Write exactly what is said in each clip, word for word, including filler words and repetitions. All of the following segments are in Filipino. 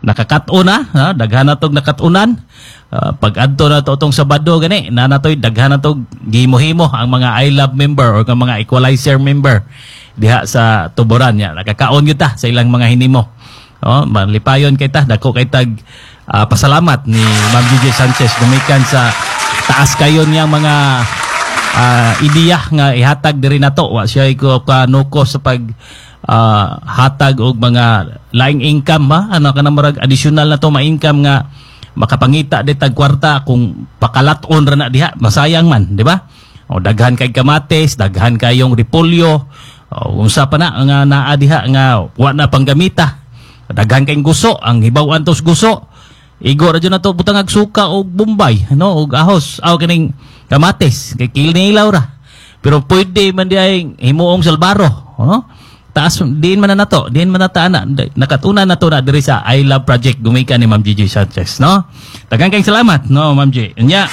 nakakaton na, ha? Daghan na tong nakatunan. Uh, pag adto na to tong Sabado gani, na natoy daghan na to gihimo-himo ang mga I Love member or ang mga Equalizer member diha sa Tuboran nya. Nakakaon gyud ta sa ilang mga hinimo. Oh, malipayon kay ta, dako kay tag uh, pasalamat ni Ma'am Gigi Sanchez gumikan sa taas kayon niyang mga uh, ideya nga ihatag diri nato. Wa siya ko kanuko sa pag uh, hatag og mga laing income ha, ano kana marag additional na to ma-income nga makapangita di tag kwarta kung pakalat-on ra na diha, masayang man, di ba? O daghan kay kamatis, daghan kayong repolyo, o unsa pa na nga naa diha nga wa na panggamita. Daghan kayong guso, ang hibaw-an tos guso. Igo ra jud na to butang ag suka og bombay, no, og ahos, aw kining kamatis, kay kilnilaw ra. Pero pwede man diay himuong salbaro, no? Taas diin man na nato, diin man na ta na nakatuna na to na diri sa I Love Project gumikan ni Ma'am Gigi Sanchez, no? Daghang kayong salamat, no, Ma'am G. Nya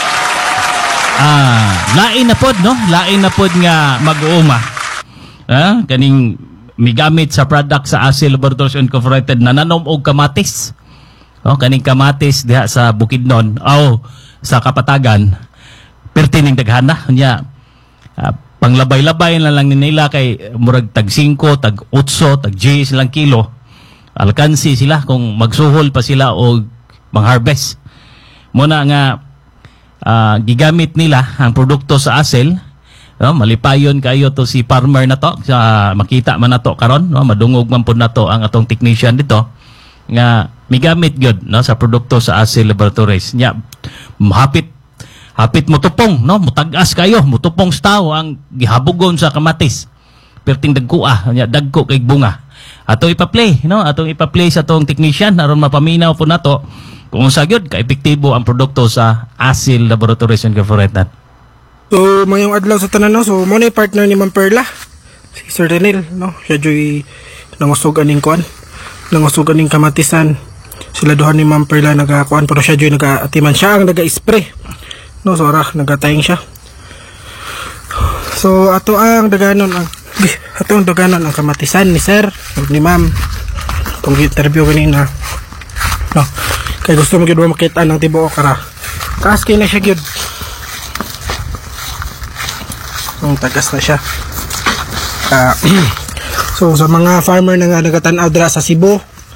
ah, lain na pod, no? Lain na pod nga mag-uuma. Ha? Kaning migamit sa product sa Asil Laboratories Incorporated na nanom og kamatis. No, kaning kamatis diha sa Bukidnon aw sa Kapatagan pertining daghan na nya. Uh, panglabay-labay na lang nila kay murag tag five, tag eight, tag ten silang kilo. Alkansi sila kung magsuhol pa sila o mang-harvest. Muna nga uh, gigamit nila ang produkto sa Asil. No, malipayon kayo to si farmer na to. Sa, makita man na to karon, no, madungog man po na to ang atong technician dito. Nga migamit gyud no sa produkto sa Asil Laboratories. Nya hapit Hapit mo tupong, no? Mutag-as kayo, mutupong sa tao ang gihabugon sa kamatis. Perting dagkua, dagko kay bunga. Ato ipa-play, no? Atong ipa-play sa tong technician aron mapaminaw po nato kung sa gyud ka epektibo ang produkto sa Asil Laboratories Incorporated. So, mayong adlaw sa tanan, no? So, mo na partner ni Ma'am Perla, si Sir Renel, no? Siya joy nangusog aning kuan, nangusog aning kamatisan. Sila duha ni Ma'am Perla nagakuan pero siya joy nagaatiman, siya ang naga-spray. No, so ra nagatayong siya. So ato ang daganon ang ato ang daganon ang kamatisan ni Sir ug ni Ma'am tong interview kanina. No, kay gusto mo gyud makita ng tibuok kara. Kaas kay na siya gyud. Ang tagas na siya. Uh, so sa mga farmer na nga nagatan-aw dira sa Cebu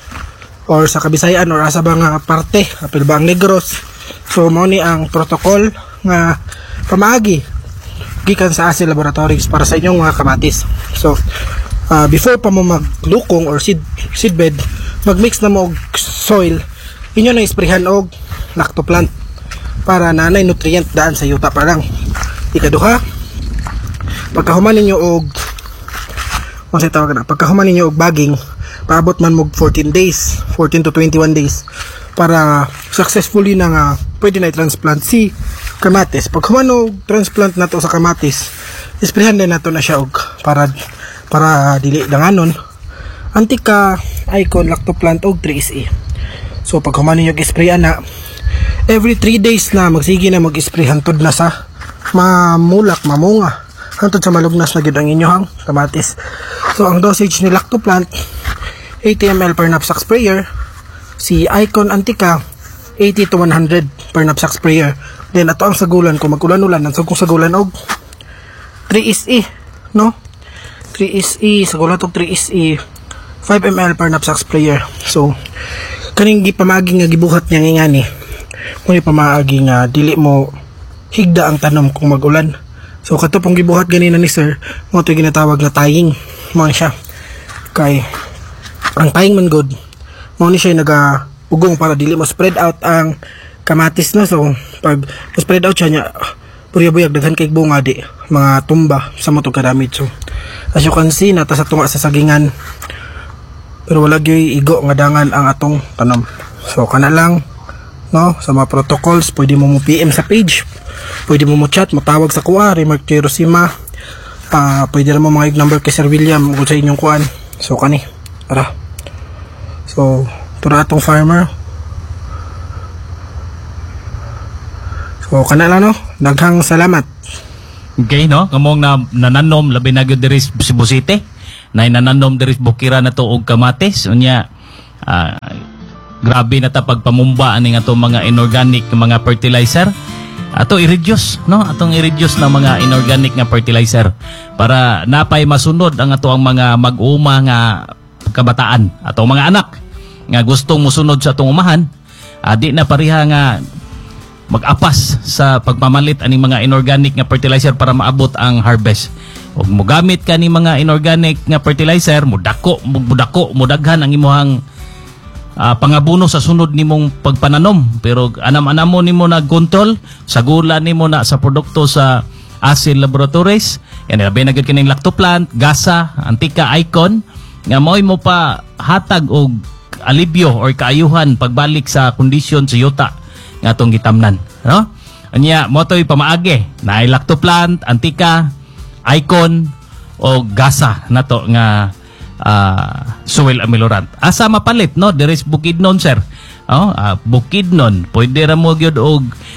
or sa Kabisayan or asa ba nga parte, apil ba ang Negros. So mo ni ang protocol nga pamaagi gikan sa Asil Laboratories para sa inyong mga kamatis. So uh, before pa mo maglukong or seed seedbed, magmix na mo og soil, inyo na isprehan og lactoplant para nanay nutrient daan sa yuta pa lang. Ikaduha, pagkahuman ninyo og ano sa tawag na, pagkahuman ninyo og baging, paabot man mo fourteen days, fourteen to twenty-one days para successfully na nga pwede na i-transplant si kamatis. Pag humano transplant na to sa kamatis, isprehan din nato na siya og para para dili danganon antika icon lactoplant og three S E. So pag humano yung isprayan na every three days na magsige na mag-spray hantod na sa mamulak, mamunga, hantod sa malugnas na gid ang inyohang kamatis. So ang dosage ni lactoplant eighty milliliters per knapsack sprayer, si Icon Antica eighty to one hundred per knapsack sprayer. Then ato ang sagulan kung magulan-ulan ang kung sagulan og three S E, no? three S E sagulan og three S E five milliliters per knapsack sprayer. So kaning gipamagi nga gibuhat niya ngani kung ipamaagi nga dili mo higda ang tanom kung magulan. So kato pong gibuhat ganina ni Sir, mo to ginatawag na tying mo siya. Kay ang tying man good mo ni siya naga ugong para dili mo spread out ang kamatis, no? So pag spread out siya nya puriyabuyag daghan kay bunga di mga tumba sa mo to kadamit. So as you can see nata sa tunga sa sagingan pero wala gyud igo nga dangan ang atong tanom. So kana lang, no, sa mga protocols pwede mo mo P M sa page, pwede mo mo chat, mo tawag sa kuha Remark Cherosima, uh, pwede rin mo mga number kay Sir William kung sa inyong kuan. So kani tara, so tura atong farmer. So kana lang, no, daghang salamat. Okay, no, kamong na nananom labi na gyud diri sa Cebu City, na nananom diri sa Bukira na to og kamatis unya. uh, grabe na ta pagpamumba ani nga atong mga inorganic nga mga fertilizer. Ato i-reduce, no? Atong i-reduce na mga inorganic nga fertilizer para napay masunod ang ato ang mga mag-uma nga kabataan, ato mga anak nga gustong musunod sa atong umahan. Uh, di na pariha nga mag-apas sa pagmamalit aning mga inorganic nga fertilizer para maabot ang harvest. Ug mogamit ka ni mga inorganic nga fertilizer, mudako, mudako, mudaghan ang imuhang uh, pangabuno sa sunod nimong pagpananom. Pero anam-anam mo nimo nag-control, sagula nimo na sa produkto sa Asil Laboratories. Yan labi na gid kining lactoplant, gasa, antika, icon nga mo'y mo pa hatag og alibyo or kaayuhan pagbalik sa kondisyon sa yuta nga atong gitamnan, no? Anya mo to'y pamaagi na lactoplant, antika, icon o gasa nato nga uh, soil amilorant. Asa mapalit, no? There is Bukidnon, sir. Oh, uh, Bukidnon pwede ra mo gyud og